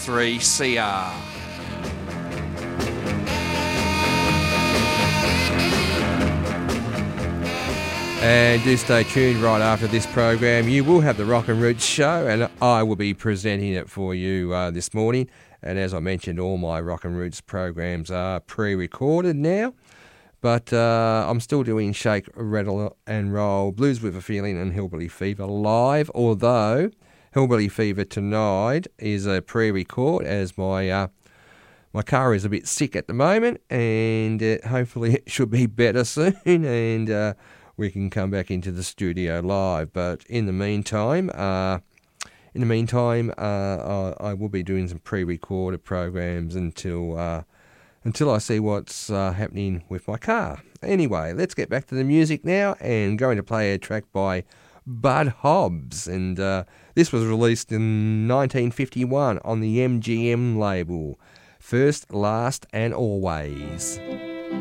3CR. And do stay tuned. Right after this program, you will have the Rock and Roots show, and I will be presenting it for you this morning. And as I mentioned, all my Rock and Roots programs are pre-recorded now. But I'm still doing Shake, Rattle and Roll, Blues with a Feeling and Hillbilly Fever live, although Hillbilly Fever tonight is a pre-record as my car is a bit sick at the moment, and hopefully it should be better soon, and we can come back into the studio live. But in the meantime, I will be doing some pre-recorded programs until I see what's happening with my car. Anyway, let's get back to the music now, and going to play a track by Bud Hobbs, and this was released in 1951 on the MGM label, First, Last and Always.